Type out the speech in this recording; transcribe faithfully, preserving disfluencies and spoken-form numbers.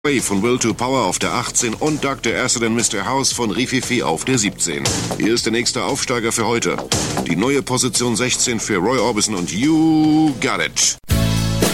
Way von Will to Power auf der achtzehn und Doktor Acid and Mister House von Rififi auf der siebzehn. Hier ist der nächste Aufsteiger für heute. Die neue Position sechzehn für Roy Orbison und You Got It.